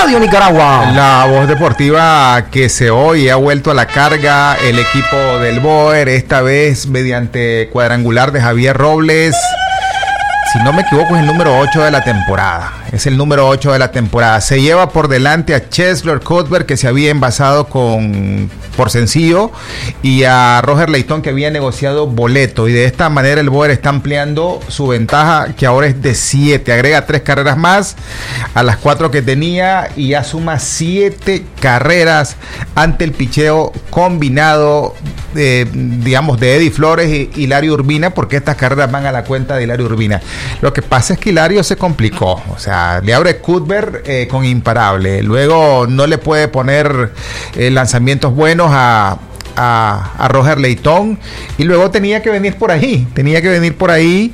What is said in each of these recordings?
Radio Nicaragua. La voz deportiva que se oye ha vuelto a la carga el equipo del Boer, esta vez mediante cuadrangular de Javier Robles. Si no me equivoco, es el número 8 de la temporada. Es el número 8 de la temporada. Se lleva por delante a Cheslor Cuthbert, que se había envasado por sencillo, y a Roger Leitón, que había negociado boleto. Y de esta manera el Boer está ampliando su ventaja, que ahora es de 7. Agrega 3 carreras más a las 4 que tenía y ya suma 7 carreras ante el picheo combinado, digamos, de Eddie Flores y Hilario Urbina, porque estas carreras van a la cuenta de Hilario Urbina. Lo que pasa es que Hilario se complicó, o sea, le abre Cuthbert con imparable, luego no le puede poner lanzamientos buenos a Roger Leitón, y luego tenía que venir por ahí,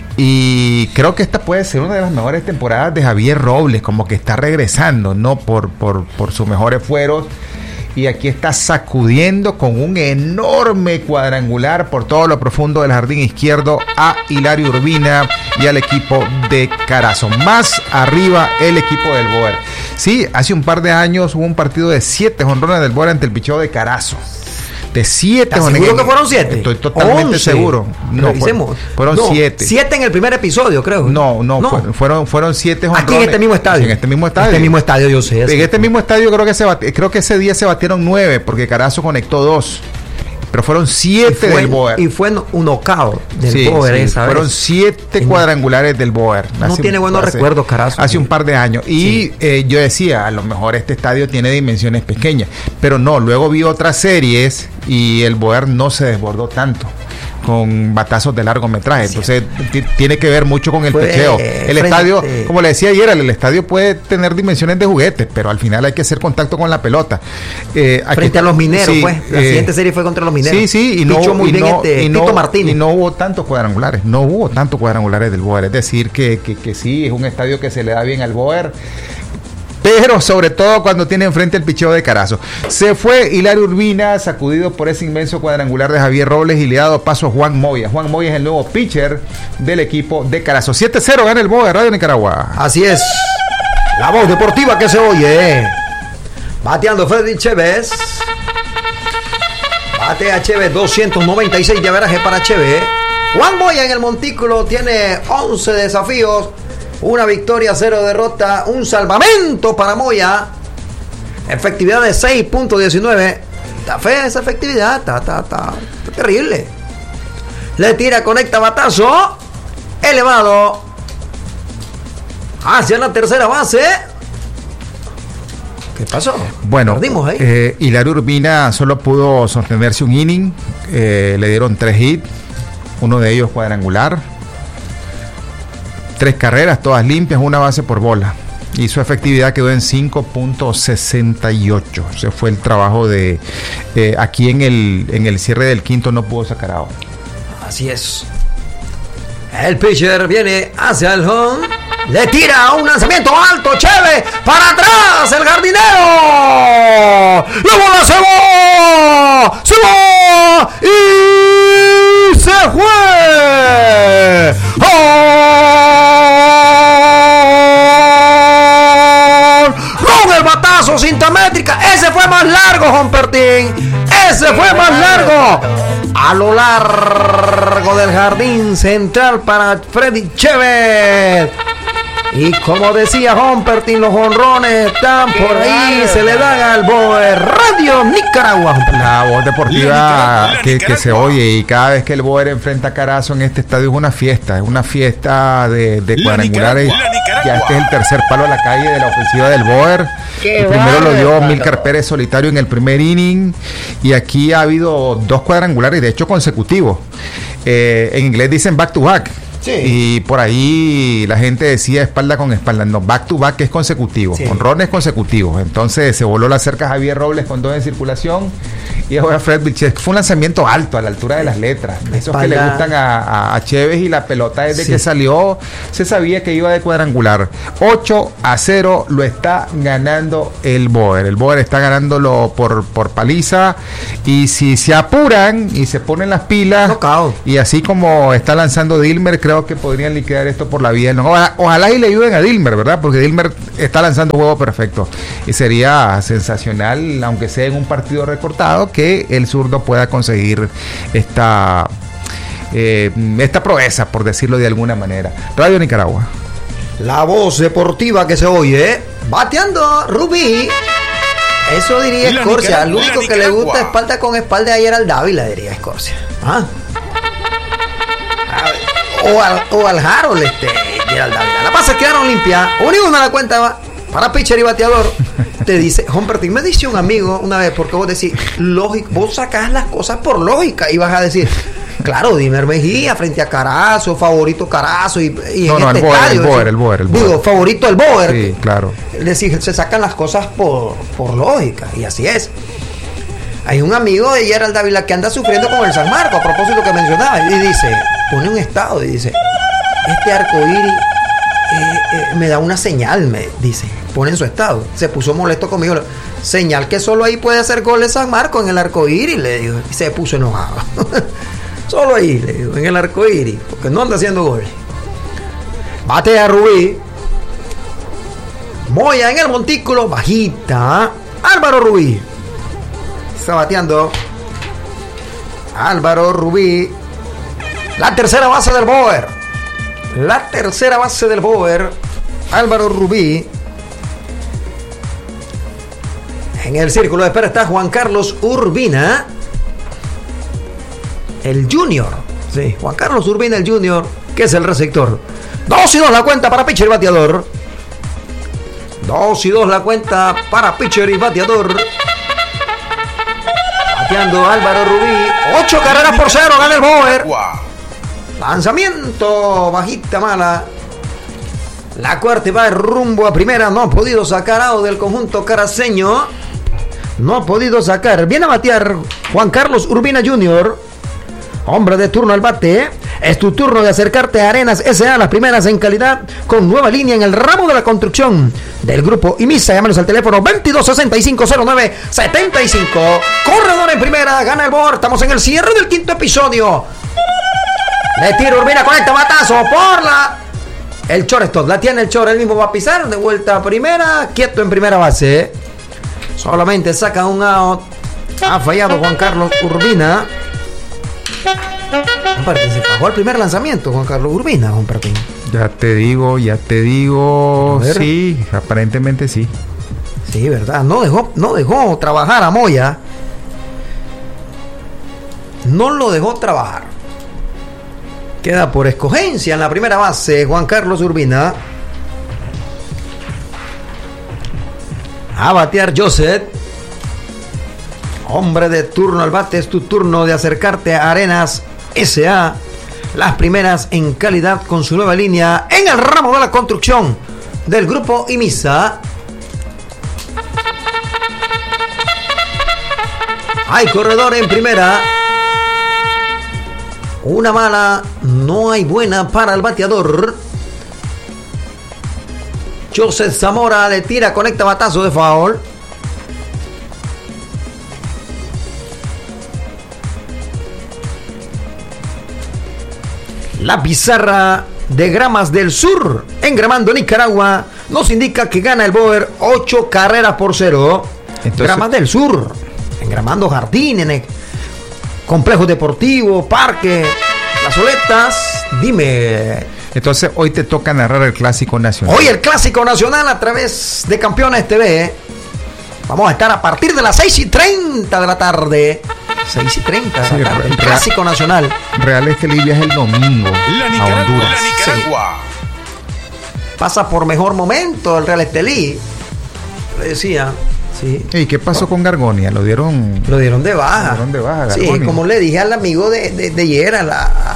y creo que esta puede ser una de las mejores temporadas de Javier Robles, como que está regresando, ¿no? Por sus mejores fueros. Y aquí está sacudiendo con un enorme cuadrangular por todo lo profundo del jardín izquierdo a Hilario Urbina y al equipo de Carazo. Más arriba el equipo del Boer. Sí, hace un par de años hubo un partido de 7 jonrones del Boer ante el picheo de Carazo. De 7 jonrones. ¿Seguro que fueron 7? Estoy totalmente 11. Seguro. No, fueron 7. 7 en el primer episodio, creo. No. Fueron 7 jonrones. Aquí en este mismo estadio. En este mismo estadio. Este mismo estadio, yo sé. En este mismo estadio creo que ese día se batieron 9, porque Carazo conectó 2. Pero fueron 7 del Boer. Y fue un knockout del Boer esa fueron 7 cuadrangulares del Boer. No tiene buenos recuerdos, Carazo. Hace un par de años. Y yo decía, a lo mejor este estadio tiene dimensiones pequeñas. Pero no, luego vi otras series y el Boer no se desbordó tanto con batazos de largometraje. Entonces tiene que ver mucho con el picheo. El estadio, como le decía ayer, el estadio puede tener dimensiones de juguetes, pero al final hay que hacer contacto con la pelota. Frente a los Mineros, pues. La siguiente serie fue contra los Mineros. Sí, y Tito Martínez. Y no hubo tantos cuadrangulares. No hubo tantos cuadrangulares del Boer. Es decir, que sí, es un estadio que se le da bien al Boer, pero sobre todo cuando tiene enfrente el picheo de Carazo. Se fue Hilario Urbina, sacudido por ese inmenso cuadrangular de Javier Robles, y le ha dado paso a Juan Moya. Juan Moya es el nuevo pitcher del equipo de Carazo. 7-0 gana el Boer, Radio Nicaragua. Así es. La voz deportiva que se oye. Bateando Freddy Chévez. Batea Chévez, 296 de averaje para Chévez. Juan Moya en el montículo tiene 11 desafíos. Una victoria, 0 derrota, un salvamento para Moya. Efectividad de 6.19. Está fea esa efectividad, está terrible. Le tira, conecta batazo. Elevado. Hacia la tercera base. ¿Qué pasó? Bueno, Hilario Urbina solo pudo sostenerse un inning. Le dieron 3 hits. Uno de ellos cuadrangular. 3 carreras, todas limpias, una base por bola. Y su efectividad quedó en 5.68. Ese fue el trabajo de... aquí en el cierre del quinto no pudo sacar out. Así es. El pitcher viene hacia el home. Le tira un lanzamiento alto, Chévez. Para atrás, el jardinero. La bola se va. Se va. Y se fue. Con el batazo, cinta métrica. Ese fue más largo, Humpertín. Ese fue más largo. A lo largo del jardín central para Freddy Chévez. Y como decía Humpertín, los jonrones están por ahí, se le dan al Boer. Radio Nicaragua. La voz deportiva que se oye, y cada vez que el Boer enfrenta a Carazo en este estadio es una fiesta de cuadrangulares. Ya este es el tercer palo a la calle de la ofensiva del Boer. El primero lo dio Milcar Pérez solitario en el primer inning, y aquí ha habido 2 cuadrangulares, de hecho consecutivos. En inglés dicen back to back. Sí. Y por ahí la gente decía espalda con espalda. No, back to back es consecutivo, jonrones consecutivos. Entonces se voló la cerca Javier Robles con 2 en circulación, Y ahora Fred Vilches, fue un lanzamiento alto, a la altura de las letras. Esos que le gustan a Chévez, y la pelota desde que salió se sabía que iba de cuadrangular. 8-0 lo está ganando el Boer. El Boer está ganándolo por paliza. Y si se apuran y se ponen las pilas, y así como está lanzando Dilmer, creo que podrían liquidar esto por la vía. Ojalá y le ayuden a Dilmer, ¿verdad? Porque Dilmer está lanzando juego perfecto. Y sería sensacional, aunque sea en un partido recortado, que el zurdo pueda conseguir esta proeza, por decirlo de alguna manera. Radio Nicaragua. La voz deportiva que se oye, bateando Rubí. Eso diría Escorcia. Al único que le gusta espalda con espalda ayer al Dávila, diría Escorcia. ¿Ah? O al Harold, Gerald Dávila. La pasa quedaron limpias. Único una la cuenta para pitcher y bateador. Te dice, Humbertín, me dice un amigo una vez, porque vos decís, lógico, vos sacás las cosas por lógica y vas a decir, claro, Dimer Mejía frente a Carazo, favorito Carazo y no, en el Boer. Digo, favorito el Boer. Sí, claro. Es decir, se sacan las cosas por lógica, y así es. Hay un amigo de Gerald Dávila que anda sufriendo con el San Marco, a propósito de lo que mencionaba, y dice, pone un estado y dice, este arcoíris me da una señal, me dice, pone en su estado. Se puso molesto conmigo. Señal que solo ahí puede hacer goles San Marco, en el arcoíris, le digo. Y se puso enojado. Solo ahí, le digo, en el arcoíris, porque no anda haciendo goles. Batea Rubí. Moya en el montículo, bajita. Álvaro Rubí. Está bateando Álvaro Rubí. La tercera base del Boer. La tercera base del Boer, Álvaro Rubí. En el círculo de espera está Juan Carlos Urbina, el Junior. Sí, Juan Carlos Urbina, el Junior, que es el receptor. 2-2 la cuenta para pitcher y bateador. 2-2 la cuenta para pitcher y bateador. Bateando Álvaro Rubí. 8 carreras por 0, gana el Boer. Lanzamiento, bajita mala. La cuarta va rumbo a primera. No ha podido sacar out del conjunto caraceño. No ha podido sacar. Viene a batear Juan Carlos Urbina Jr., hombre de turno al bate. Es tu turno de acercarte a Arenas S.A., las primeras en calidad, con nueva línea en el ramo de la construcción del grupo IMISA. Llámanos al teléfono 2265-0975. Corredor en primera, gana el Boer. Estamos en el cierre del quinto episodio. Le tira Urbina, conecta batazo por el shortstop. La tiene el short, él mismo va a pisar de vuelta a primera, quieto en primera base. Solamente saca un out. Ha fallado Juan Carlos Urbina. Aparte, se bajó el primer lanzamiento Juan Carlos Urbina, Juan Martín. Ya te digo. Sí, aparentemente sí. Sí, verdad. No dejó trabajar a Moya. No lo dejó trabajar. Queda por escogencia en la primera base Juan Carlos Urbina. A batear Joseph. Hombre de turno al bate, es tu turno de acercarte a Arenas S.A., las primeras en calidad con su nueva línea en el ramo de la construcción del grupo IMISA. Hay corredor en primera. Una mala, no hay buena para el bateador. Joseph Zamora le tira, conecta batazo de foul. La pizarra de Gramas del Sur, engramando Nicaragua, nos indica que gana el Boer 8 carreras por 0. Entonces, Gramas del Sur, engramando jardines, complejo deportivo, parque, plazoletas. Dime. Entonces hoy te toca narrar el Clásico Nacional. Hoy el Clásico Nacional a través de Campeones TV. Vamos a estar a partir de las 6:30 de la tarde. 6:30, sí, el Clásico Nacional. Real Estelí viaja el domingo a Honduras. Sí. Pasa por mejor momento el Real Estelí. Le decía. Sí. ¿Y qué pasó con Gargonia? Lo dieron de baja. Sí, como le dije al amigo de Yera,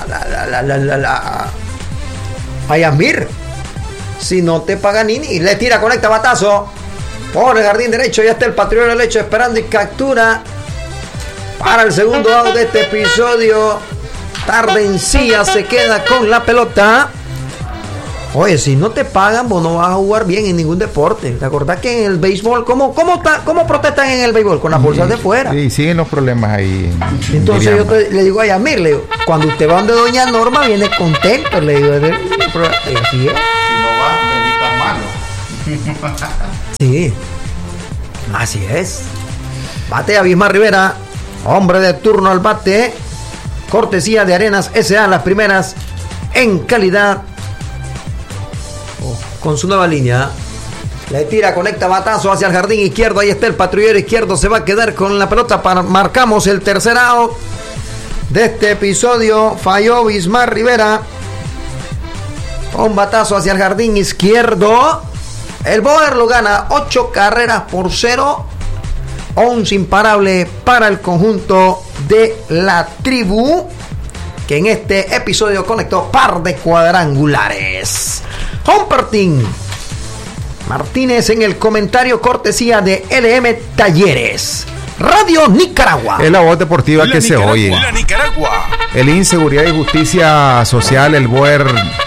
a Yasmir. Si no te paga Nini, le tira, conecta batazo por el jardín derecho. Ya está el patriota derecho esperando y captura Para el segundo out de este episodio, Tardencía se queda con la pelota. Oye, si no te pagan, vos no vas a jugar bien en ningún deporte. ¿Te acordás que en el béisbol, cómo protestan en el béisbol? Con las bolsas de fuera. Sí, siguen los problemas ahí. Entonces yo le digo a Yamir, le digo, cuando usted va donde doña Norma, viene contento, le digo. Y así es. Si no vas, venís tan malo. Sí, así es. Bate Abismar Rivera, hombre de turno al bate. Cortesía de Arenas S.A., las primeras en calidad. Con su nueva línea, le tira, conecta batazo hacia el jardín izquierdo. Ahí está el patrullero izquierdo, se va a quedar con la pelota. Marcamos el tercer out de este episodio. Falló Abismar Rivera, un batazo hacia el jardín izquierdo. El Boer lo gana 8 carreras por 0. 11 imparable para el conjunto de la tribu, que en este episodio conectó par de cuadrangulares. Humpertin Martínez en el comentario, cortesía de LM Talleres, Radio Nicaragua. Es la voz deportiva que se oye. La Nicaragua. El Inseguridad y Justicia Social, el BOER,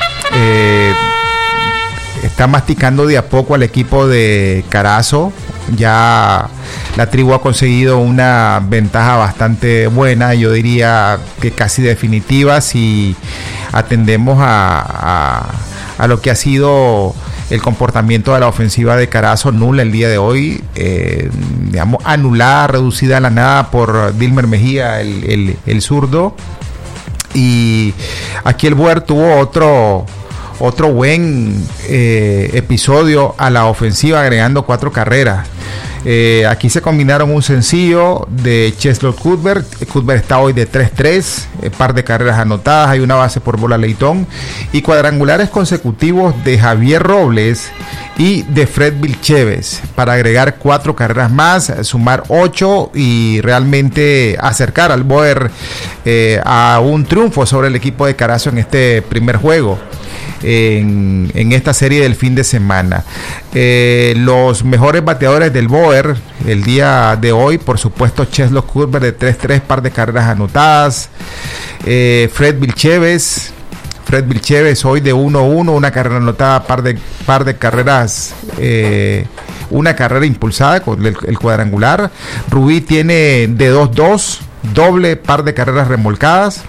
está masticando de a poco al equipo de Carazo. Ya la tribu ha conseguido una ventaja bastante buena, yo diría que casi definitiva, si atendemos a lo que ha sido el comportamiento de la ofensiva de Carazo, nula el día de hoy, digamos, anulada, reducida a la nada por Dilmer Mejía, el zurdo. Y aquí el BOER tuvo otro buen episodio a la ofensiva, agregando 4 carreras. Aquí se combinaron un sencillo de Cheslor Cuthbert. Cuthbert está hoy de 3-3, par de carreras anotadas, hay una base por bola Leitón, y cuadrangulares consecutivos de Javier Robles y de Fred Vilchévez, para agregar 4 carreras más, sumar 8 y realmente acercar al BOER a un triunfo sobre el equipo de Carazo en este primer juego. En esta serie del fin de semana. Los mejores bateadores del BOER el día de hoy, por supuesto, Cheslor Cuthbert de 3-3, par de carreras anotadas. Fred Vilchévez hoy de 1-1, una carrera anotada, par de carreras, una carrera impulsada con el cuadrangular. Rubí tiene de 2-2, doble, par de carreras remolcadas.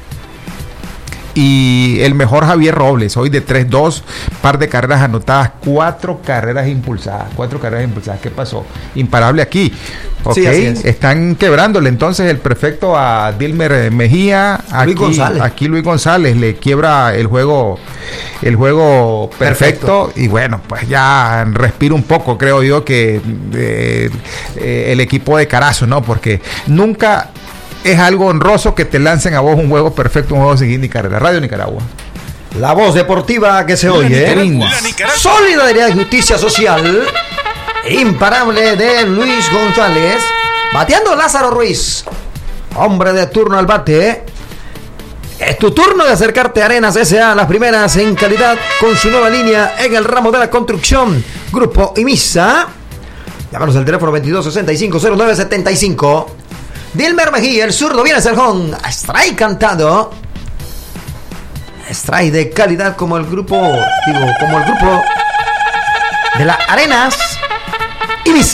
Y el mejor Javier Robles, hoy de 3-2, par de carreras anotadas, 4 carreras impulsadas. ¿Qué pasó? Imparable aquí. Ok, sí, están quebrándole entonces el perfecto a Dilmer Mejía. Aquí Luis González le quiebra el juego perfecto. Y bueno, pues ya respiro un poco, creo yo, que el equipo de Carazo, ¿no? Porque nunca es algo honroso que te lancen a vos un juego perfecto, un juego sin ni carrera. Radio Nicaragua. La voz deportiva que se oye. Solidaridad y Justicia Social. Imparable de Luis González. Bateando Lázaro Ruiz, hombre de turno al bate. Es tu turno de acercarte a Arenas S.A., las primeras en calidad, con su nueva línea en el ramo de la construcción. Grupo IMISA. Llámanos al teléfono 2265-0975. Dilmer Mejía, el zurdo, viene hacia el home. Strike cantado. Strike de calidad como el grupo de la Arenas IMISA.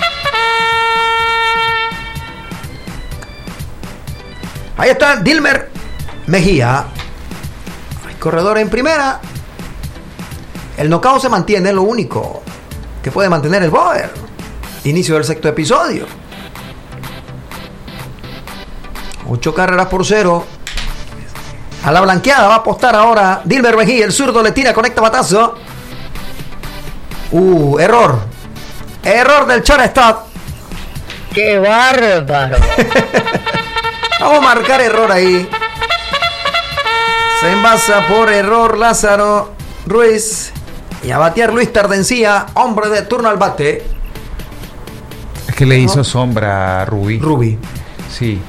Ahí está Dilmer Mejía. Hay corredor en primera. El knockout se mantiene, es lo único que puede mantener el BOER. Inicio del sexto episodio. 8 carreras por 0. A la blanqueada va a apostar ahora Dilmer Mejía. El zurdo le tira, conecta batazo. Error del shortstop. ¡Qué bárbaro! Vamos a marcar error ahí. Se envasa por error Lázaro Ruiz. Y a batear Luis Tardencía, hombre de turno al bate. Es que le hizo sombra a Rubí. Sí.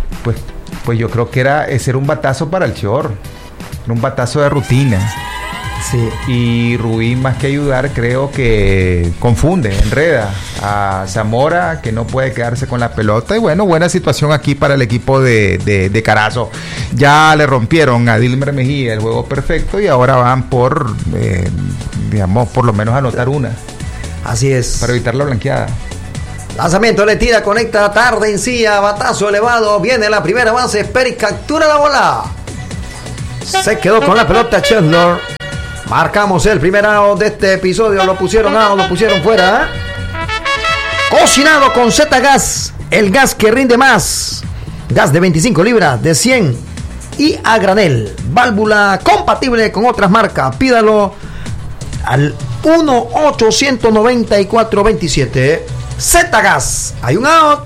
Pues yo creo que ese era un batazo para el short, un batazo de rutina. Sí. Y Ruiz, más que ayudar, creo que confunde, enreda a Zamora, que no puede quedarse con la pelota. Y bueno, buena situación aquí para el equipo de Carazo. Ya le rompieron a Dilmer Mejía el juego perfecto y ahora van por, digamos, por lo menos anotar una. Así es. Para evitar la blanqueada. Lanzamiento, le tira, conecta, tarde encía, batazo elevado, viene la primera base, Peri captura la bola. Se quedó con la pelota Chandler. Marcamos el primer out de este episodio, lo pusieron out, lo pusieron fuera. Cocinado con Z-Gas, el gas que rinde más. Gas de 25 libras, de 100 y a granel. Válvula compatible con otras marcas. Pídalo al 1-894-27. Z-Gas. Hay un out.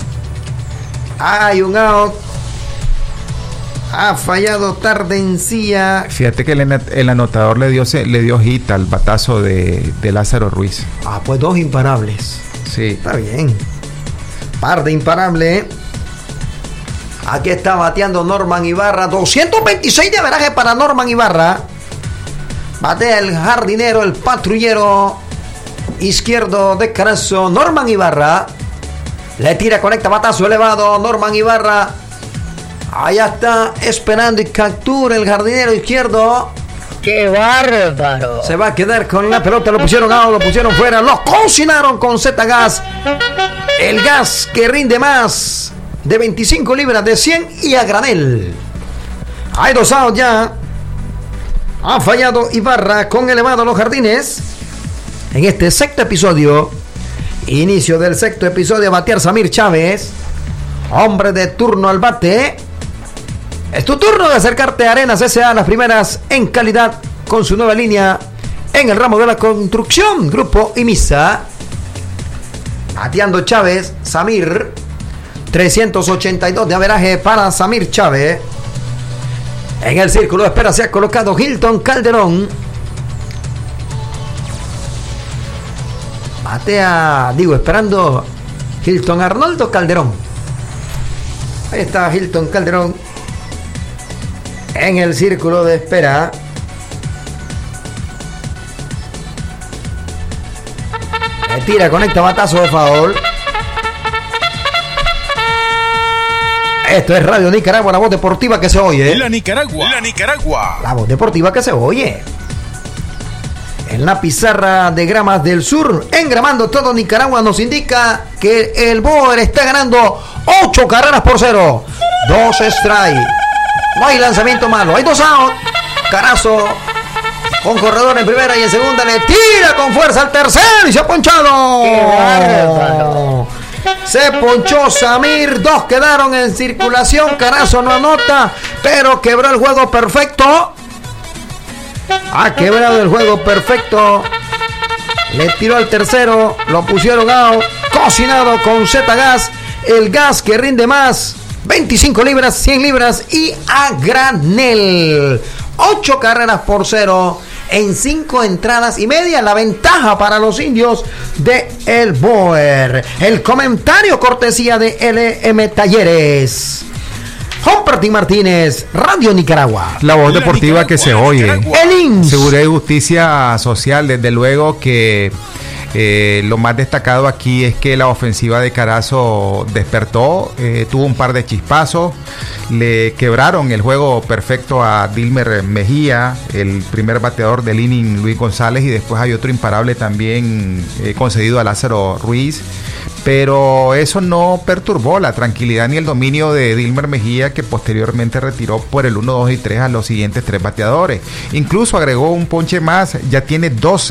Ha fallado Tardencía. Fíjate que el anotador le dio hit al batazo de Lázaro Ruiz. Pues 2 imparables. Sí. Está bien. Par de imparable. Aquí está bateando Norman Ibarra. 226 de averaje para Norman Ibarra. Batea el jardinero, el patrullero izquierdo de Carazo, Norman Ibarra. Le tira, conecta, batazo elevado, Norman Ibarra. Allá está esperando y captura el jardinero izquierdo. ¡Qué bárbaro! Se va a quedar con la pelota, lo pusieron out, lo pusieron fuera, lo cocinaron con Z-Gas. El gas que rinde más, de 25 libras, de 100 y a granel. Hay 2 outs ya. Ha fallado Ibarra con elevado a los jardines. En este sexto episodio, inicio del sexto episodio, batear Samir Chávez. Hombre de turno al bate. Es tu turno de acercarte a Arenas S.A. las primeras en calidad con su nueva línea en el ramo de la construcción. Grupo IMISA. Bateando Chávez, Samir. 382 de averaje para Samir Chávez. En el círculo de espera se ha colocado Hilton Calderón. Batea, esperando Hilton Arnoldo Calderón. Ahí está Hilton Calderón en el círculo de espera. Le tira, conecta, batazo de foul. Esto es Radio Nicaragua, la voz deportiva que se oye. La Nicaragua. La voz deportiva que se oye. En la pizarra de Gramas del Sur, engramando todo Nicaragua, nos indica que el Boer está ganando 8 carreras por 0. 2 strike. No hay lanzamiento malo. Hay 2 out. Carazo con corredor en primera y en segunda. Le tira con fuerza al tercero y se ha ponchado. ¡Qué bárbaro! Se ponchó Samir. 2 quedaron en circulación. Carazo no anota, pero quebró el juego perfecto. Ha quebrado el juego perfecto. Le tiró al tercero. Lo pusieron out. Cocinado con Z-Gas. El gas que rinde más. 25 libras, 100 libras y a granel. 8 carreras por 0 en 5 entradas y media. La ventaja para los indios de El Boer. El comentario cortesía de LM Talleres. Humberto Martínez, Radio Nicaragua. La voz deportiva que se oye. El INS. Seguridad y Justicia Social, desde luego que lo más destacado aquí es que la ofensiva de Carazo despertó, tuvo un par de chispazos, le quebraron el juego perfecto a Dilmer Mejía, el primer bateador del inning Luis González, y después hay otro imparable también concedido a Lázaro Ruiz. Pero eso no perturbó la tranquilidad ni el dominio de Dilmer Mejía, que posteriormente retiró por el 1, 2 y 3 a los siguientes 3 bateadores. Incluso agregó un ponche más, ya tiene 12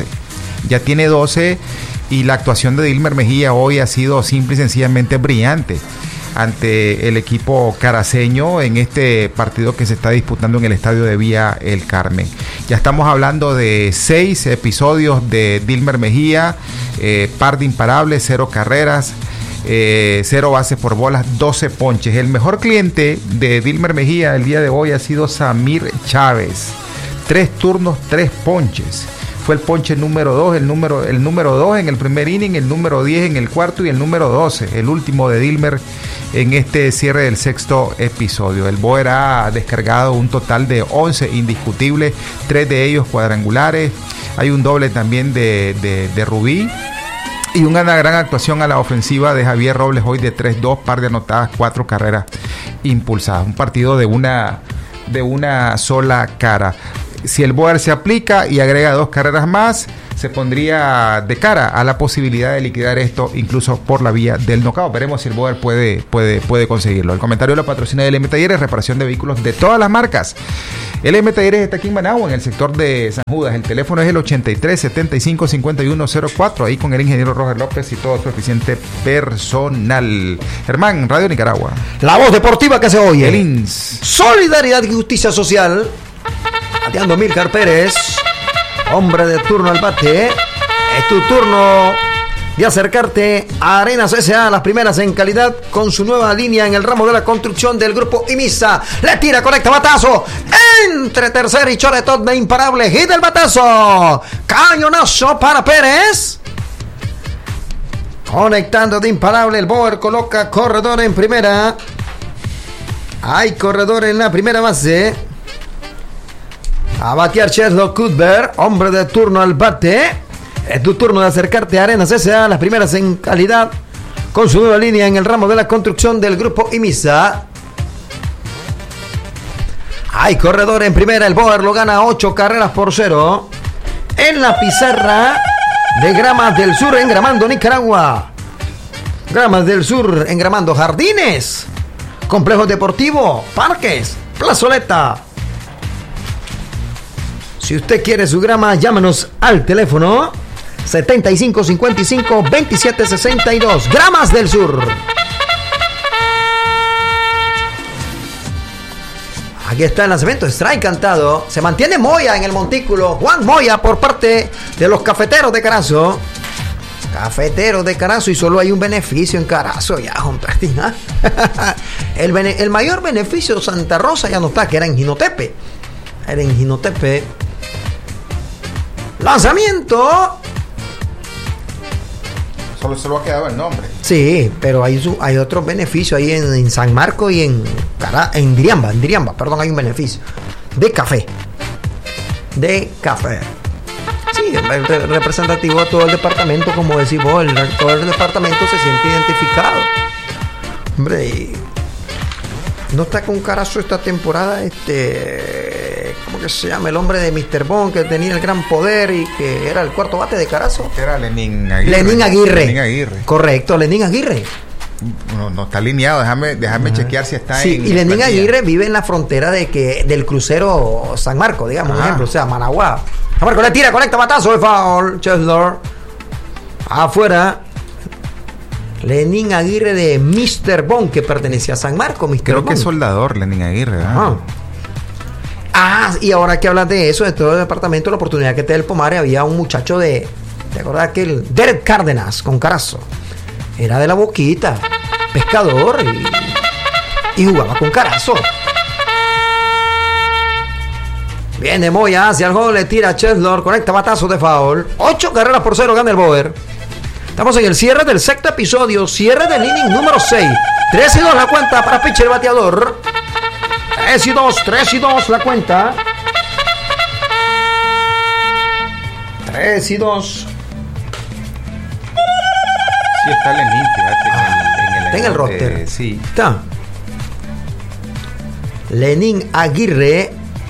y la actuación de Dilmer Mejía hoy ha sido simple y sencillamente brillante ante el equipo caraceño en este partido que se está disputando en el estadio de Villa El Carmen. Ya estamos hablando de 6 episodios de Dilmer Mejía, par de imparables, 0 carreras, 0 bases por bolas, 12 ponches. El mejor cliente de Dilmer Mejía el día de hoy ha sido Samir Chávez. 3 turnos, 3 ponches. Fue el ponche número 2, el número 2 en el primer inning, el número 10 en el cuarto y el número 12, el último de Dilmer en este cierre del sexto episodio. El Boer ha descargado un total de 11 indiscutibles, 3 de ellos cuadrangulares. Hay un doble también de Rubí. Y una gran actuación a la ofensiva de Javier Robles hoy de 3-2, par de anotadas, 4 carreras impulsadas. Un partido de una sola cara. Si el Boer se aplica y agrega 2 carreras más, se pondría de cara a la posibilidad de liquidar esto incluso por la vía del knockout. Veremos si el Boer puede conseguirlo. El comentario lo patrocina LM Talleres, reparación de vehículos de todas las marcas. LM Talleres está aquí en Managua, en el sector de San Judas. El teléfono es el 83 75 51 04, ahí con el ingeniero Roger López y todo su eficiente personal. Germán, Radio Nicaragua. La voz deportiva que se oye. El INS. Solidaridad y Justicia Social. Bateando Milcar Pérez, hombre de turno al bate. Es tu turno de acercarte a Arenas S.A., las primeras en calidad, con su nueva línea en el ramo de la construcción del grupo Imisa. Le tira, conecta, batazo entre tercer y shortstop de imparable. Hit el batazo, cañonazo para Pérez. Conectando de imparable, el Boer coloca corredor en primera. Hay corredor en la primera base. A batear Cheslo Cuthbert, hombre de turno al bate. Es tu turno de acercarte a Arenas S.A., las primeras en calidad, con su nueva línea en el ramo de la construcción del grupo Imisa. Hay corredor en primera, el Boer lo gana 8-0. En la pizarra de Gramas del Sur, engramando Nicaragua. Gramas del Sur, engramando jardines, complejos deportivos, parques, plazoleta. Si usted quiere su grama, llámenos al teléfono 7555-2762. Gramas del Sur. Aquí está el lanzamiento, strike cantado. Se mantiene Moya en el montículo. Juan Moya por parte de los Cafeteros de Carazo. Cafeteros de Carazo, y solo hay un beneficio en Carazo ya, Juan Martín. El mayor beneficio de Santa Rosa ya no está, que era en Jinotepe. Era en Jinotepe. Lanzamiento. Solo ha quedado el nombre. Sí, pero hay otros beneficios ahí en San Marcos y en Diriamba, perdón, hay un beneficio de café. Sí, el representativo de todo el departamento, como decís vos, todo el departamento se siente identificado. Hombre, y no está con Carazo esta temporada, ¿cómo que se llama? El hombre de Mr. Bond, que tenía el gran poder y que era el cuarto bate de Carazo. Era Lenín Aguirre. Lenín Aguirre. Correcto, Lenín Aguirre. No está alineado, déjame chequear si está sí, en. Sí, y Lenín Aguirre vive en la frontera del crucero San Marcos, digamos, un ejemplo, o sea, Managua. San Marcos le tira, conecta, batazo de foul. Chesler afuera. Lenín Aguirre de Mr. Bond, que pertenecía a San Marcos. Creo que es soldador, Lenín Aguirre, ¿verdad? Y ahora que hablas de eso, de todo el departamento, la oportunidad que te da el Pomare, había un muchacho ¿te acordás que el Derek Cárdenas con Carazo? Era de la Boquita, pescador, y jugaba con Carazo. Viene Moya hacia el juego, le tira a Chesler, conecta batazo de foul. 8-0 gana el Boer. Estamos en el cierre del sexto episodio, cierre del inning número 6. 3-2 la cuenta para pitcher bateador. 3-2 la cuenta. 3-2. Sí, está Lenín, fíjate, en el roster. Sí. Está Lenín Aguirre,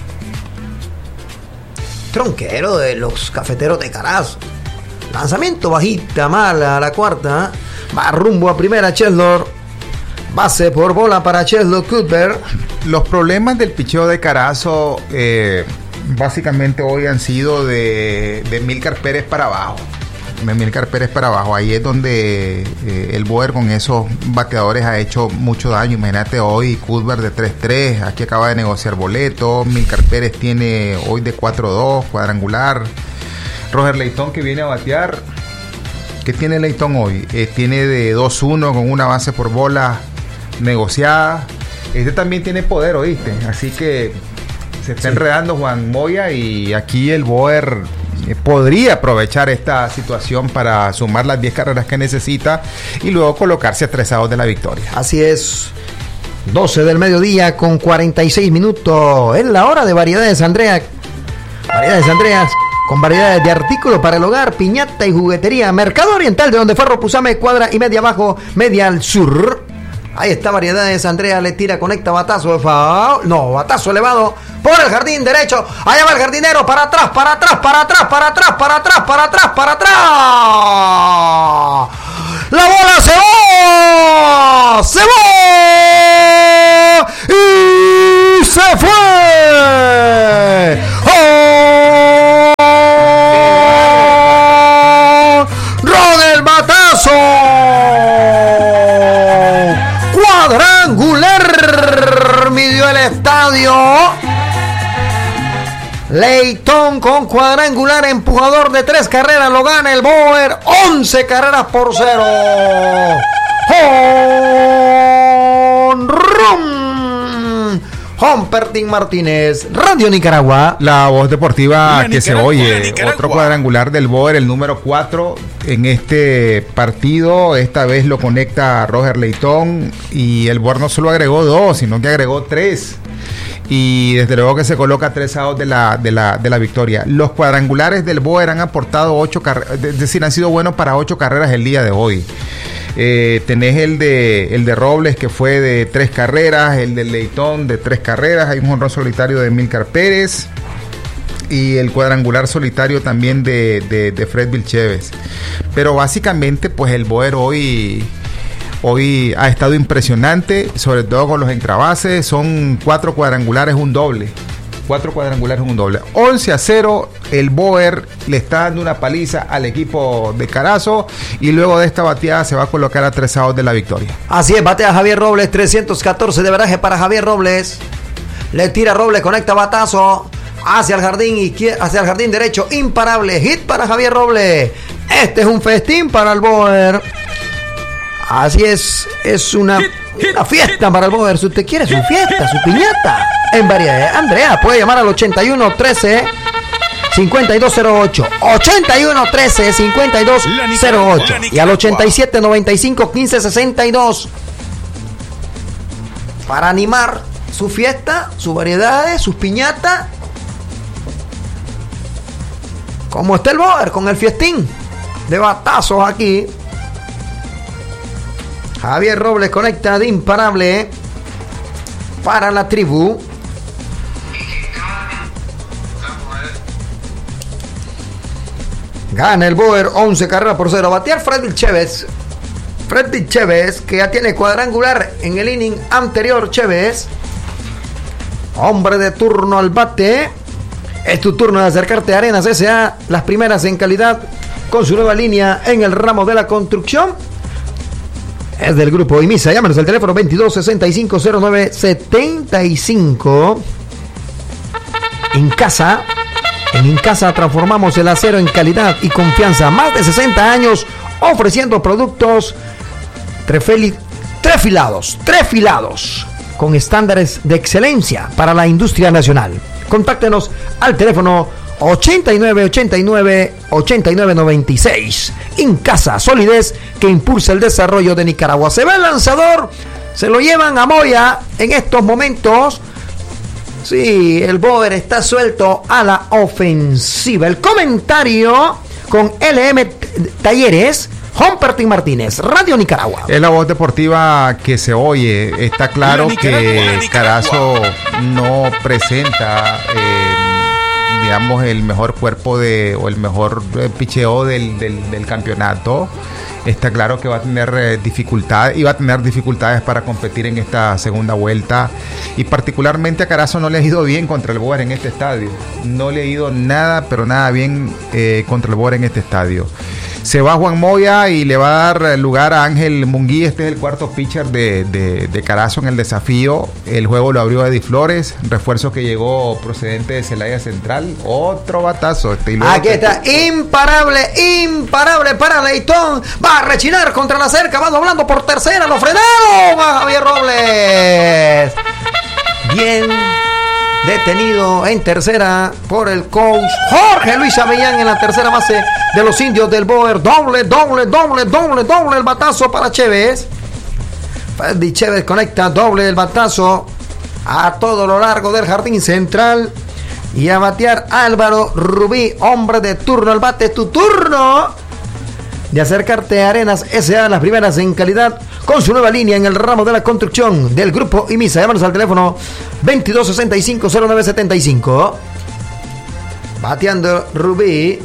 tronquero de los Cafeteros de Carazo. Lanzamiento bajita, mala a la cuarta. Va rumbo a primera Chesler. Base por bola para Chesler Cuthbert. Los problemas del picheo de Carazo básicamente hoy han sido de Milcar Pérez para abajo. Ahí es donde el Boer con esos bateadores ha hecho mucho daño. Imagínate hoy Cuthbert de 3-3, aquí acaba de negociar boleto. Milcar Pérez tiene hoy de 4-2, cuadrangular. Roger Leitón, que viene a batear. ¿Qué tiene Leitón hoy? Tiene de 2-1 con una base por bola negociada. Este también tiene poder, ¿oíste? Así que se está enredando Juan Moya, y aquí el Boer podría aprovechar esta situación para sumar las 10 carreras que necesita y luego colocarse a 3 outs de la victoria. Así es. 12 del mediodía con 46 minutos. Es la hora de Variedades Andrea. Variedades Andreas, con variedades de artículos para el hogar, piñata y juguetería. Mercado Oriental de Donde Ferro Pusame, cuadra y media abajo, media al sur. Ahí está Variedades Andrea, le tira, conecta, batazo, no, batazo elevado por el jardín derecho. Allá va el jardinero, para atrás, para atrás, para atrás, para atrás, para atrás, para atrás, para atrás. La bola se va, se va y se fue. ¡Ron el batazo! Cuadrangular, midió el estadio. Leitón con cuadrangular, empujador de 3 carreras, lo gana el Boer, 11 carreras por 0. ¡Honrón! Humpertín Martínez, Radio Nicaragua. La voz deportiva que se oye, otro cuadrangular del Boer, el número 4 en este partido. Esta vez lo conecta Roger Leitón y el Boer no solo agregó 2, sino que agregó 3. Y desde luego que se coloca 3 outs de la victoria. Los cuadrangulares del Boer han aportado 8 carreras, es decir, han sido buenos para 8 carreras el día de hoy. Tenés el de Robles, que fue de 3 carreras, el de Leitón de 3 carreras, hay un jonrón solitario de Milcar Pérez y el cuadrangular solitario también de Fred Vilchévez. Pero básicamente pues el Boer hoy ha estado impresionante, sobre todo con los entrabases. Son 4 cuadrangulares, un doble. 4 cuadrangulares, un doble. 11-0, el Boer le está dando una paliza al equipo de Carazo y luego de esta bateada se va a colocar a 3 outs de la victoria. Así es, batea Javier Robles, 314 de veraje para Javier Robles. Le tira Robles, conecta batazo hacia el jardín derecho, imparable, hit para Javier Robles. Este es un festín para el Boer. Así es una fiesta para el Boer. Si usted quiere su fiesta, su piñata, en variedad. Andrea puede llamar al 8113-5208, 8113-5208 y al 8795-1562 para animar su fiesta, sus variedades, sus piñatas. Como está el Boer con el fiestín de batazos aquí. Javier Robles conecta de imparable para la tribu. Gana el Boer 11 carreras por 0. Batear Fred Vilchévez. Fred Vilchévez, que ya tiene cuadrangular en el inning anterior. Chévez, hombre de turno al bate. Es tu turno de acercarte a Arenas S.A., las primeras en calidad, con su nueva línea en el ramo de la construcción. Es del grupo IMISA. Llámanos al teléfono 2265-0975. En Incasa transformamos el acero en calidad y confianza. Más de 60 años ofreciendo productos trefilados con estándares de excelencia para la industria nacional. Contáctenos al teléfono 8996. Incasa, solidez que impulsa el desarrollo de Nicaragua. Se va el lanzador, se lo llevan a Moya en estos momentos. Sí, el Boer está suelto a la ofensiva. El comentario con LM Talleres, Humpertín Martínez, Radio Nicaragua. Es la voz deportiva que se oye. Está claro que Carazo no presenta digamos el mejor cuerpo o el mejor picheo del campeonato. Está claro que va a tener dificultades para competir en esta segunda vuelta, y particularmente a Carazo no le ha ido bien contra el Boer en este estadio. No le ha ido nada, pero nada bien contra el Boer en este estadio. Se va Juan Moya y le va a dar lugar a Ángel Munguí. Este es el cuarto pitcher de Carazo en el desafío. El juego lo abrió Eddie Flores, refuerzo que llegó procedente de Celaya Central. Otro batazo. Aquí está, imparable para Leitón. Va a rechinar contra la cerca, va doblando por tercera, lo frenaron a Javier Robles. detenido en tercera por el coach Jorge Luis Avellán en la tercera base de los indios del Boer. Doble el batazo para Chévez. Freddy Chévez conecta doble el batazo a todo lo largo del jardín central. Y a batear Álvaro Rubí, hombre de turno. El bate, tu turno de acercarte a Arenas S.A. las primeras en calidad con su nueva línea en el ramo de la construcción del Grupo IMISA. Llámanos al teléfono 2265-0975. Bateando Rubí.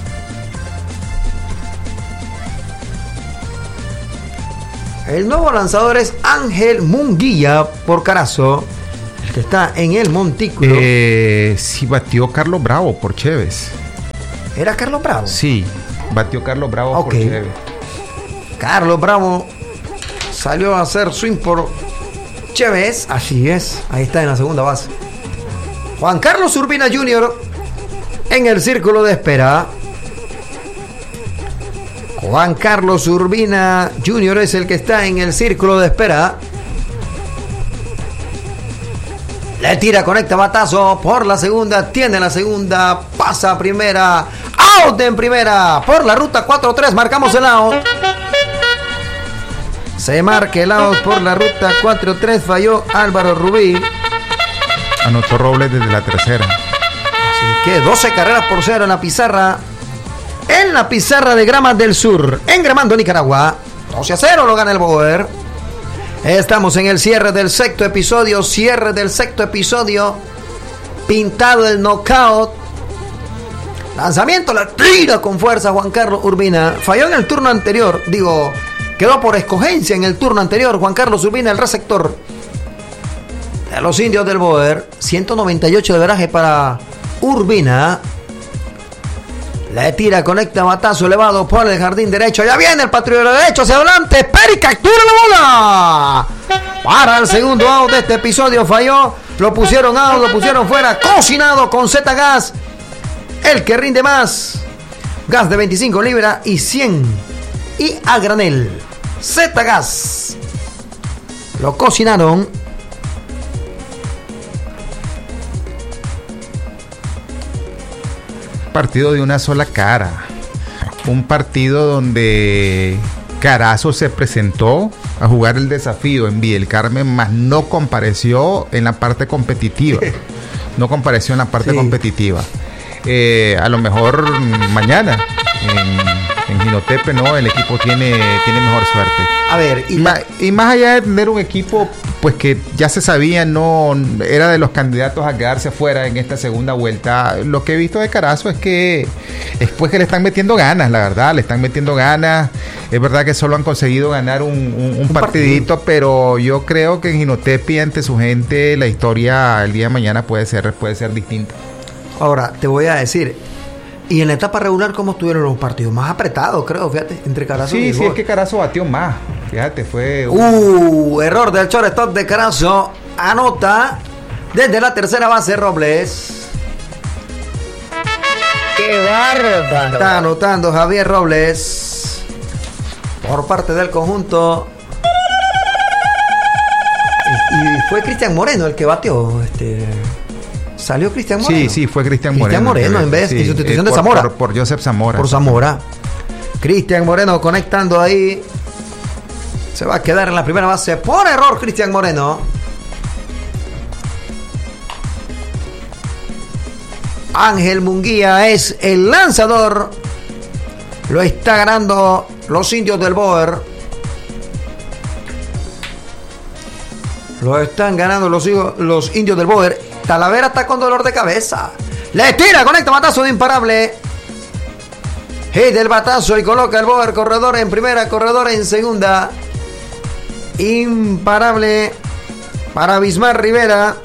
El nuevo lanzador es Ángel Munguía por Carazo, el que está en el montículo. Sí, batió Carlos Bravo por Chévez. ¿Era Carlos Bravo? Sí, batió Carlos Bravo por Chévez. Carlos Bravo salió a hacer swing por Chévez. Así es, ahí está en la segunda base. Juan Carlos Urbina Jr. en el círculo de espera. Juan Carlos Urbina Jr. es el que está en el círculo de espera. Le tira, conecta batazo por la segunda. Tiene la segunda. Pasa a primera. Out en primera. Por la ruta 4-3. Marcamos el out. Se marca el out por la ruta 4-3. Falló Álvaro Rubí. Anotó Robles desde la tercera. Así que 12 carreras por 0 en la pizarra. En la pizarra de Gramas del Sur. En Gramando, Nicaragua. 12-0 lo gana el Boer. Estamos en el cierre del sexto episodio. Pintado el knockout. Lanzamiento, la tira con fuerza Juan Carlos Urbina. Falló en el turno anterior. Quedó por escogencia en el turno anterior. Juan Carlos Urbina, el receptor de los indios del Boer. 198 de veraje para Urbina. Le tira, conecta batazo elevado por el jardín derecho. Ya viene el patriota derecho hacia adelante. Peri captura la bola. Para el segundo out de este episodio. Falló. Lo pusieron out, lo pusieron fuera. Cocinado con Z Gas. El que rinde más. Gas de 25 libras y 100. Y a granel. Z Gas. Lo cocinaron. Partido de una sola cara. Un partido donde Carazo se presentó a jugar el desafío en Villa del Carmen, mas no compareció en la parte competitiva. A lo mejor mañana en Jinotepe, ¿no? El equipo tiene mejor suerte. A ver, y más allá de tener un equipo pues que ya se sabía, no era de los candidatos a quedarse afuera en esta segunda vuelta, lo que he visto de Carazo es que le están metiendo ganas, la verdad, le están metiendo ganas. Es verdad que solo han conseguido ganar un partidito, pero yo creo que en Jinotepe, ante su gente, la historia el día de mañana puede ser distinta. Ahora, te voy a decir, y en la etapa regular, ¿cómo estuvieron los partidos? Más apretados, creo, fíjate, entre Carazo y Sí, es que Carazo batió más. Fíjate, fue... error del shortstop de Carazo. Anota desde la tercera base Robles. ¡Qué bárbaro! Está anotando Javier Robles por parte del conjunto. Y fue Cristian Moreno el que bateó. ¿Salió Cristian Moreno? Sí, fue Cristian Moreno. Cristian Moreno en vez de sustitución de Zamora. Por Joseph Zamora. Por Zamora. Cristian Moreno conectando ahí. Se va a quedar en la primera base por error Cristian Moreno. Ángel Munguía es el lanzador. Lo está ganando los indios del Boer. Lo están ganando los indios del Boer. Talavera está con dolor de cabeza. Le tira, conecta batazo de imparable. Hit del batazo y coloca el Boer corredor en primera, corredor en segunda. Imparable para Bismar Rivera.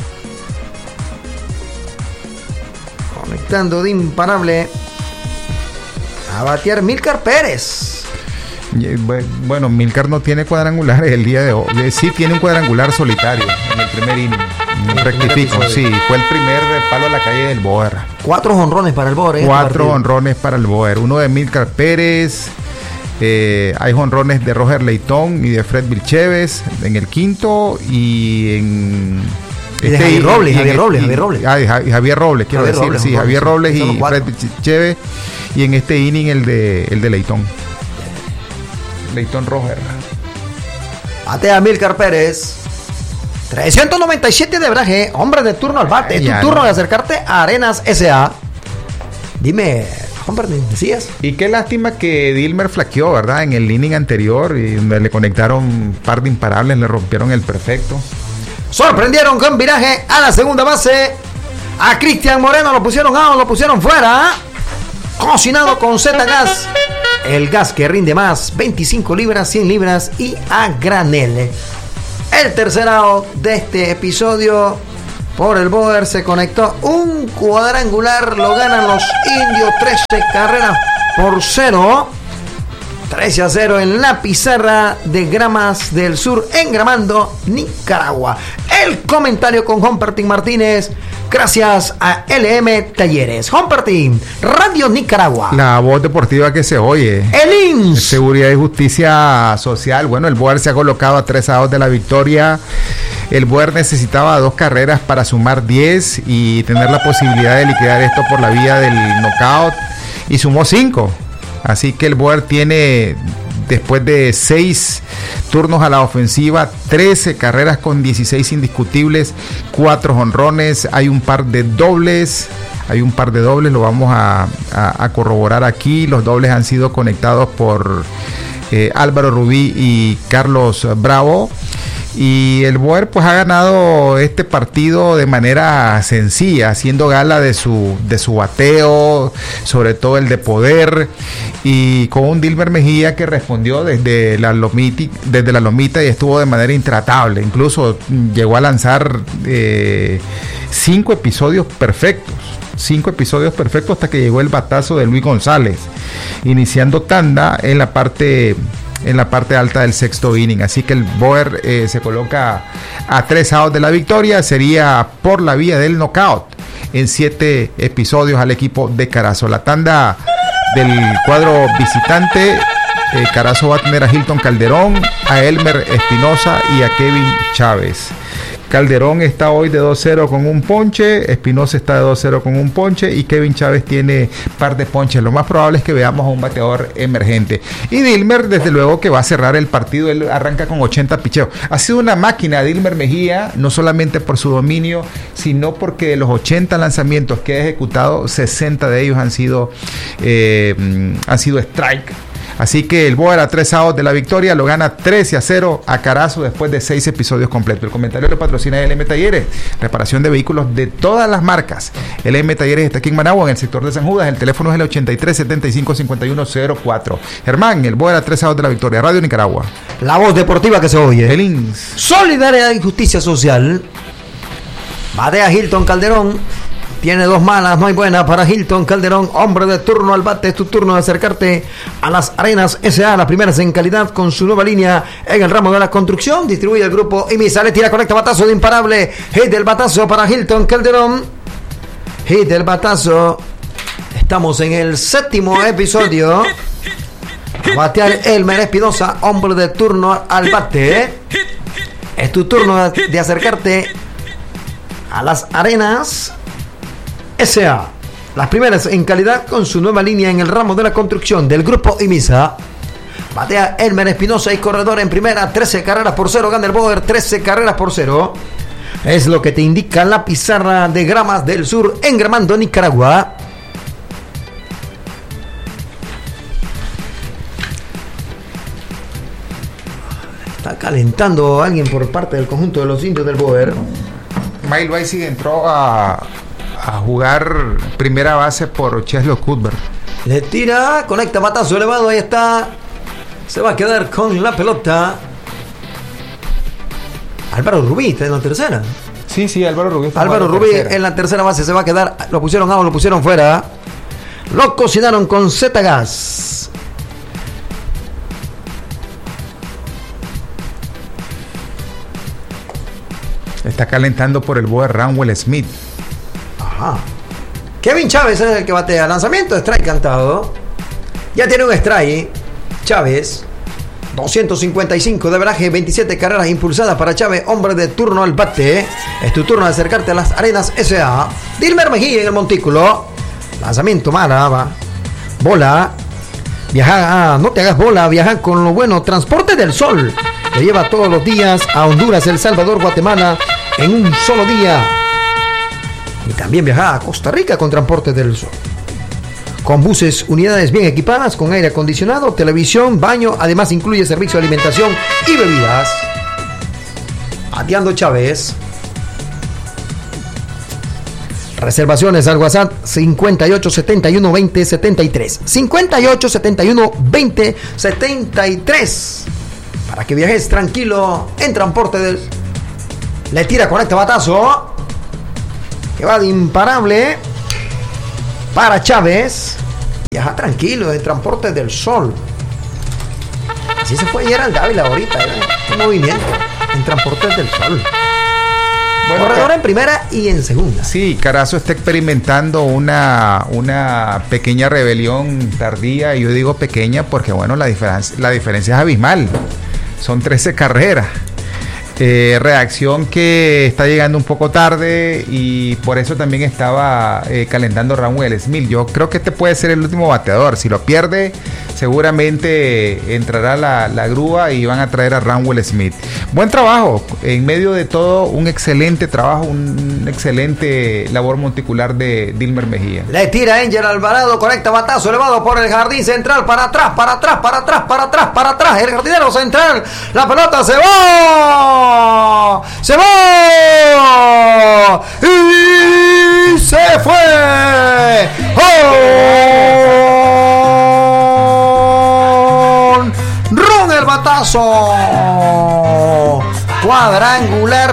Conectando de imparable a batear Milcar Pérez. Bueno, Milcar no tiene cuadrangulares el día de hoy. Sí tiene un cuadrangular solitario en el primer inning. Rectifico, sí, fue el primer palo a la calle del Boer. 4 jonrones para el Boer. 4 jonrones para el Boer. Uno de Milcar Pérez. Hay jonrones de Roger Leitón y de Fred Vilchévez en el quinto. Y Y de Javier Robles, Javier Robles. Javier Robles, quiero Javier decir, Robles, sí, no, Javier Robles son y cuatro. Fred Chévez. Y en este inning el de Leitón. Leitón Roger. Batea Milcar Pérez. 397 de average. Hombre de turno al bate. Es tu Ya, turno no. de acercarte a Arenas S.A. Dime, hombre, ¿decías? Y qué lástima que Dilmer flaqueó, ¿verdad? En el inning anterior, y donde le conectaron un par de imparables, le rompieron el perfecto. Sorprendieron con viraje a la segunda base. A Cristian Moreno lo pusieron out, lo pusieron fuera. Cocinado con Z-Gas. El gas que rinde más, 25 libras, 100 libras y a granel. El tercer out de este episodio por el Boer se conectó un cuadrangular, lo ganan los indios, 13 carreras por 0. 13-0 en la pizarra de Gramas del Sur, en Gramando, Nicaragua. El comentario con Humpertin Martínez, gracias a LM Talleres. Humpertin, Radio Nicaragua. La voz deportiva que se oye. El INS. Seguridad y Justicia Social. Bueno, el Boer se ha colocado a 3 outs de la victoria. El Boer necesitaba 2 carreras para sumar 10 y tener la posibilidad de liquidar esto por la vía del knockout. Y sumó 5. Así que el Boer tiene, después de 6 turnos a la ofensiva, 13 carreras con 16 indiscutibles, 4 jonrones, hay un par de dobles. Lo vamos a corroborar aquí. Los dobles han sido conectados por Álvaro Rubí y Carlos Bravo. Y el Boer pues ha ganado este partido de manera sencilla, haciendo gala de su bateo, sobre todo el de poder, y con un Dilmer Mejía que respondió desde la lomita y estuvo de manera intratable. Incluso llegó a lanzar 5 episodios perfectos. 5 episodios perfectos hasta que llegó el batazo de Luis González, iniciando tanda en la parte alta del sexto inning. Así que el Boer se coloca a 3 outs de la victoria. Sería por la vía del knockout en 7 episodios al equipo de Carazo. La tanda del cuadro visitante, Carazo va a tener a Hilton Calderón, a Elmer Espinosa y a Kevin Chávez. Calderón está hoy de 2-0 con un ponche, Espinosa está de 2-0 con un ponche y Kevin Chávez tiene par de ponches. Lo más probable es que veamos a un bateador emergente. Y Dilmer, desde luego que va a cerrar el partido, él arranca con 80 picheos. Ha sido una máquina Dilmer Mejía, no solamente por su dominio, sino porque de los 80 lanzamientos que ha ejecutado, 60 de ellos han sido strike. Así que el Boer a 3 outs de la victoria lo gana 13-0 a Carazo después de 6 episodios completos. El comentario lo patrocina LM Talleres, reparación de vehículos de todas las marcas. LM Talleres está aquí en Managua, en el sector de San Judas. El teléfono es el 83-75-5104. Germán, el Boer a 3 outs de la victoria. Radio Nicaragua. La voz deportiva que se oye. El INS. Solidaridad y Justicia Social. Batea Hilton Calderón. Tiene 2 malas, no hay buena para Hilton Calderón, hombre de turno al bate. Es tu turno de acercarte a las Arenas S.A., las primeras en calidad con su nueva línea en el ramo de la construcción. Distribuye el grupo IMISA, le tira, conecta, batazo de imparable. Hit del batazo para Hilton Calderón. Hit del batazo. Estamos en el 7º episodio. Batear Elmer Espinosa, hombre de turno al bate. Es tu turno de acercarte a las Arenas S.A., las primeras en calidad con su nueva línea en el ramo de la construcción del grupo IMISA. Batea Elmer Espinosa y corredor en primera, 13 carreras por 0, gana el Boer, 13 carreras por 0. Es lo que te indica la pizarra de Gramas del Sur en Gramando, Nicaragua. Está calentando alguien por parte del conjunto de los indios del Boer. Mike Weissig entró a jugar primera base por Chesley Cuthbert. Le tira, conecta, batazo elevado, ahí está. Se va a quedar con la pelota Álvaro Rubí, está en la tercera. Sí, Álvaro Rubí. Álvaro Rubí en la tercera base se va a quedar. Lo pusieron out, lo pusieron fuera. Lo cocinaron con Z-Gas. Está calentando por el Boer Ranwell Smith. Ajá. Kevin Chávez es el que batea. Lanzamiento de strike cantado. Ya tiene un strike. Chávez. 255 de veraje, 27 carreras impulsadas para Chávez, hombre de turno al bate. Es tu turno de acercarte a las Arenas S.A. Dilmer Mejía en el montículo. Lanzamiento mala, va. Bola. Viaja, no te hagas bola, viaja con lo bueno. Transporte del Sol. Te lleva todos los días a Honduras, El Salvador, Guatemala en un solo día. Y también viaja a Costa Rica con Transporte del Sol. Con buses, unidades bien equipadas, con aire acondicionado, televisión, baño. Además incluye servicio de alimentación y bebidas. Bateando Chávez. Reservaciones al WhatsApp 58 71 20 73. 58 71 20 73. Para que viajes tranquilo en Transporte del... Le tira con este batazo. Que va de imparable. Para Chávez. Viaja tranquilo en Transporte del Sol. Así se fue Gerald Dávila ahorita. Un movimiento en Transporte del Sol. Bueno, corredor en primera y en segunda. Sí, Carazo está experimentando una pequeña rebelión tardía. Y yo digo pequeña porque, bueno, la diferencia es abismal. Son 13 carreras. Reacción que está llegando un poco tarde y por eso también estaba calentando Ranwell Smith. Yo creo que este puede ser el último bateador. Si lo pierde, seguramente entrará la grúa y van a traer a Ranwell Smith. Buen trabajo, en medio de todo, un excelente trabajo, un excelente labor monticular de Dilmer Mejía. Le tira Angel Alvarado, conecta batazo elevado por el jardín central, para atrás. El jardinero central, la pelota se va. Se va y se fue. Ron el batazo cuadrangular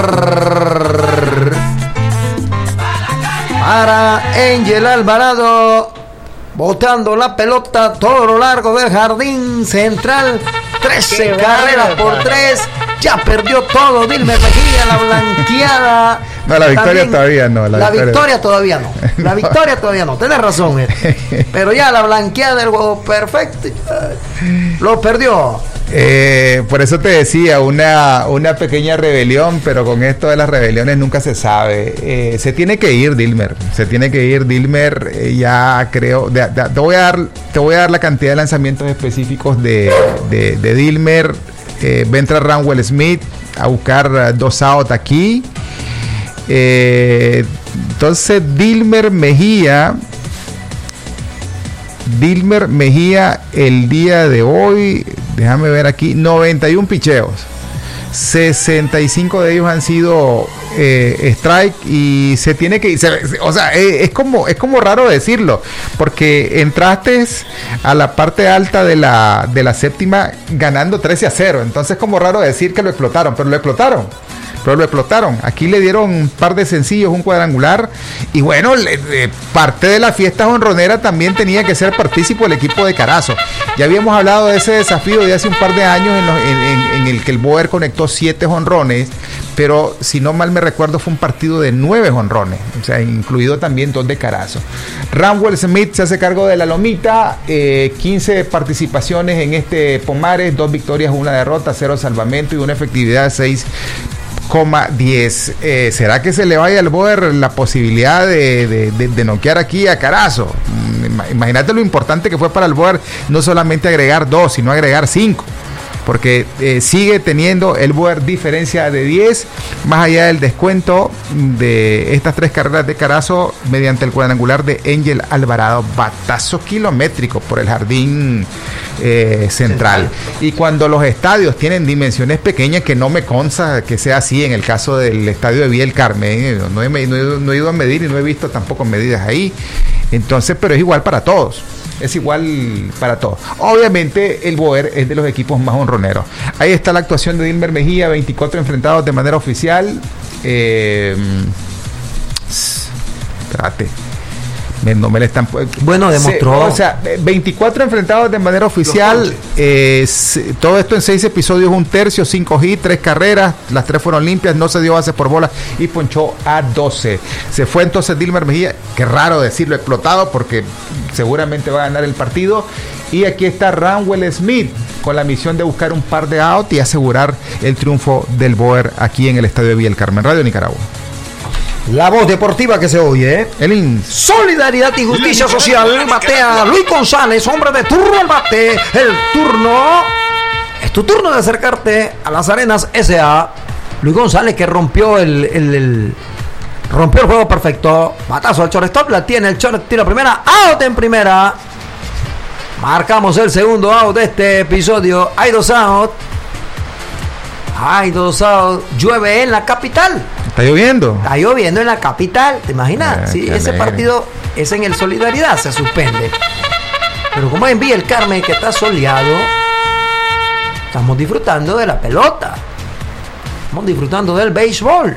para Angel Alvarado, botando la pelota todo lo largo del jardín central. 13 carreras por 3. Ya perdió todo Dilmer Mejía, la blanqueada. No, la victoria también, todavía no. La victoria todavía no. La victoria todavía no. Tienes razón, pero ya la blanqueada del juego perfecto lo perdió. Por eso te decía, una pequeña rebelión, pero con esto de las rebeliones nunca se sabe. Se tiene que ir Dilmer. Ya creo. Te voy a dar la cantidad de lanzamientos específicos de Dilmer. Va a entrar Ranwell Smith a buscar 2 outs aquí. Entonces Dilmer Mejía el día de hoy, déjame ver aquí, 91 picheos, 65 de ellos han sido strike y se tiene que, o sea, es como raro decirlo, porque entraste a la parte alta de la séptima ganando 13-0, entonces es como raro decir que lo explotaron, pero lo explotaron. Aquí le dieron un par de sencillos, un cuadrangular, y bueno, parte de la fiesta jonronera también tenía que ser partícipe el equipo de Carazo. Ya habíamos hablado de ese desafío de hace un par de años en el que el Boer conectó 7 jonrones, pero si no mal me recuerdo fue un partido de 9 jonrones, o sea, incluido también 2 de Carazo. Ranwell Smith se hace cargo de la lomita, 15 participaciones en este Pomares, 2 victorias, 1 derrota, 0 salvamento y una efectividad de 6,10. ¿Será que se le vaya al Boer la posibilidad de noquear aquí a Carazo? Imagínate lo importante que fue para el Boer no solamente agregar 2, sino agregar 5, porque sigue teniendo el Boer diferencia de 10, más allá del descuento de estas 3 carreras de Carazo mediante el cuadrangular de Angel Alvarado. Batazo kilométrico por el jardín central. Y cuando los estadios tienen dimensiones pequeñas, que no me consta que sea así en el caso del estadio de Villa del Carmen, no he ido a medir y no he visto tampoco medidas ahí, entonces, pero es igual para todos. Obviamente el Boer es de los equipos más honroneros. Ahí está la actuación de Dilmer Mejía, 24 enfrentados de manera oficial. Espérate. No me le están. Bueno, demostró. 24 enfrentados de manera oficial. Todo esto en 6 episodios, 1/3, 5 hits, 3 carreras. Las 3 fueron limpias, no se dio bases por bola y ponchó a 12. Se fue entonces Dilmer Mejía. Qué raro decirlo explotado porque seguramente va a ganar el partido. Y aquí está Ranwell Smith con la misión de buscar un par de outs y asegurar el triunfo del Boer aquí en el estadio de Villa El Carmen. Radio Nicaragua. La voz deportiva que se oye, Solidaridad y Justicia Social. Batea Luis González, hombre de turno al bate. El turno, es tu turno de acercarte a las Arenas S.A. Luis González, que rompió el juego perfecto. Batazo al shortstop, la tiene el short, tira primera, out en primera. Marcamos el segundo out de este episodio. Hay dos out. Llueve en la capital. Está lloviendo. Está lloviendo en la capital. ¿Te imaginas? Sí, ese partido es en el Solidaridad, se suspende. Pero como en Villa El Carmen, que está soleado, estamos disfrutando de la pelota. Estamos disfrutando del béisbol.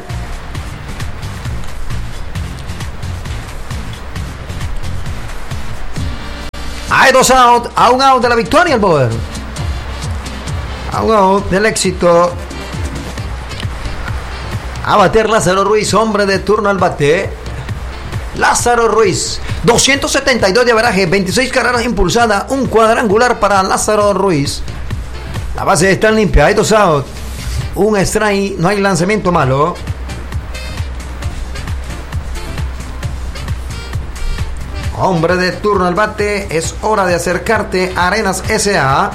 Hay dos out, a un out de la victoria el Boer. A un out del éxito. A bater Lázaro Ruiz, hombre de turno al bate. Lázaro Ruiz, 272 de averaje, 26 carreras impulsadas, un cuadrangular para Lázaro Ruiz. La base está limpia, hay dos out, un strike, no hay lanzamiento malo. Hombre de turno al bate, es hora de acercarte a Arenas S.A.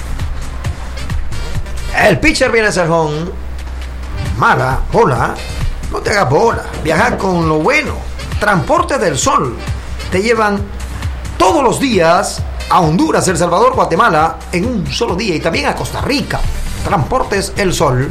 El pitcher viene a ser home. Mala, bola, no te hagas bola, viaja con lo bueno. Transporte del Sol, te llevan todos los días a Honduras, El Salvador, Guatemala en un solo día, y también a Costa Rica. Transportes El Sol.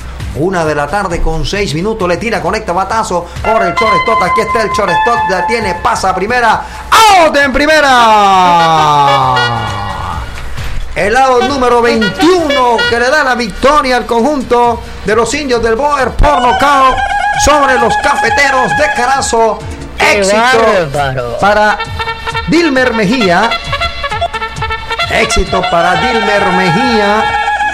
1:06 p.m, le tira, conecta, batazo por el shortstop. Aquí está el shortstop, la tiene, pasa a primera, out en primera. El out número 21 que le da la victoria al conjunto de los indios del Boer por nocaut sobre los cafeteros de Carazo. Éxito para Dilmer Mejía. Éxito para Dilmer Mejía.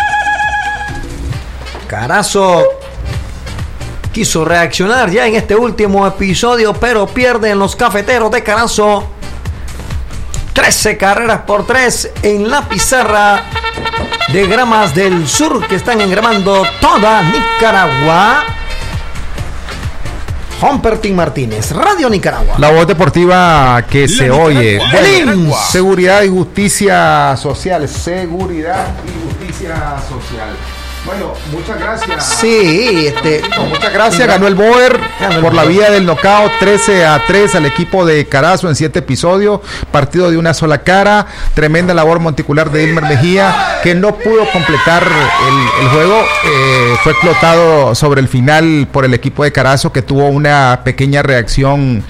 Carazo quiso reaccionar ya en este último episodio, pero pierden los cafeteros de Carazo 13-3 en la pizarra de Gramas del Sur, que están engramando toda Nicaragua. Humpertín Martínez, Radio Nicaragua. La voz deportiva que se oye. Bueno, seguridad y justicia social. Seguridad y justicia social. Bueno, muchas gracias. Sí, muchas gracias. Ganó el Boer por la vía del knockout 13-3 al equipo de Carazo en 7 episodios. Partido de una sola cara. Tremenda labor monticular de Dilmer Mejía, que no pudo completar el juego. Fue explotado sobre el final por el equipo de Carazo, que tuvo una pequeña reacción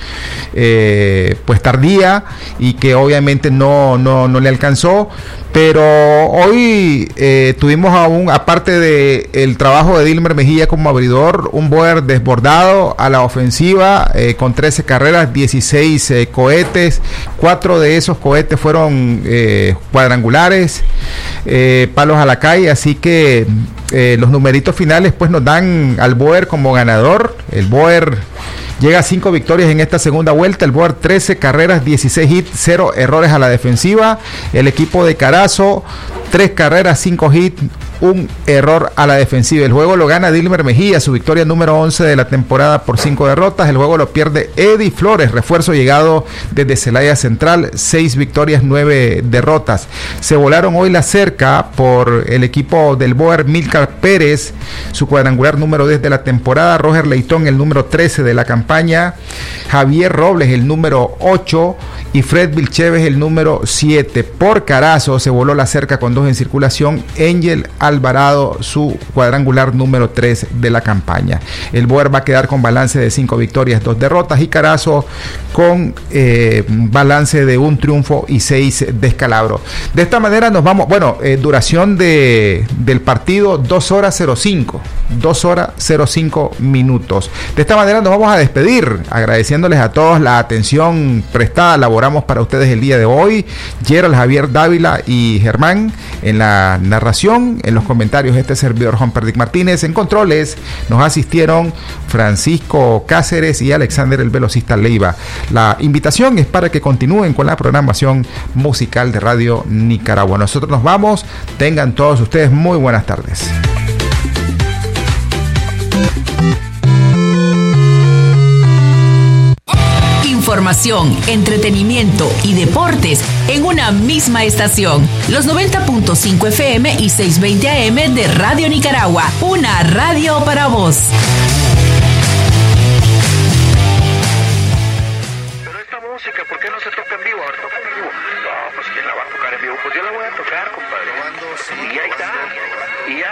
pues tardía, y que obviamente no le alcanzó. Pero hoy tuvimos aparte de el trabajo de Dilmer Mejía como abridor, un Boer desbordado a la ofensiva, con 13 carreras, 16 cohetes. 4 de esos cohetes fueron cuadrangulares, palos a la calle. Así que los numeritos finales pues nos dan al Boer como ganador. El Boer llega a 5 victorias en esta segunda vuelta. El Boer 13 carreras, 16 hits, 0 errores a la defensiva. El equipo de Carazo 3 carreras, 5 hits, 1 error a la defensiva. El juego lo gana Dilmer Mejía, su victoria número 11 de la temporada por 5 derrotas. El juego lo pierde Eddie Flores, refuerzo llegado desde Celaya Central, 6 victorias, 9 derrotas. Se volaron hoy la cerca por el equipo del Boer, Milcar Pérez, su cuadrangular número 10 de la temporada. Roger Leitón, el número 13 de la campaña. Javier Robles, el número 8. Y Fred Vilcheves, el número 7. Por Carazo se voló la cerca con 2 en circulación. Angel Alvarado, su cuadrangular número 3 de la campaña. El Boer va a quedar con balance de 5 victorias, 2 derrotas, y Carazo con balance de 1 triunfo y 6 descalabros. De esta manera nos vamos, duración del partido 2 horas 05 minutos. De esta manera nos vamos a despedir, agradeciéndoles a todos la atención prestada, la elaboramos para ustedes el día de hoy. Gerald, Javier Dávila y Germán en la narración, en los comentarios este servidor Juan Perdic Martínez. En controles nos asistieron Francisco Cáceres y Alexander el Velocista Leiva. La invitación es para que continúen con la programación musical de Radio Nicaragua. Nosotros nos vamos. Tengan todos ustedes muy buenas tardes. Información, entretenimiento y deportes en una misma estación. Los 90.5 FM y 620 AM de Radio Nicaragua. Una radio para vos. Pero esta música, ¿por qué no se toca en vivo? Ahora toca en vivo. No, pues ¿quién la va a tocar en vivo? Pues yo la voy a tocar, compadre. Y ahí está. Y ya.